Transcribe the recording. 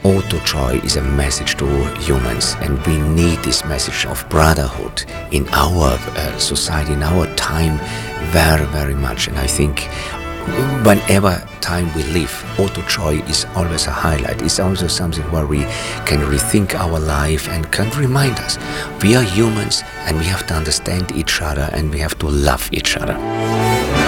Auto Joy is a message to humans, and we need this message of brotherhood in our society, in our time, very, very much. And I think whenever time we live, Auto Joy is always a highlight. It's also something where we can rethink our life and can remind us we are humans and we have to understand each other and we have to love each other.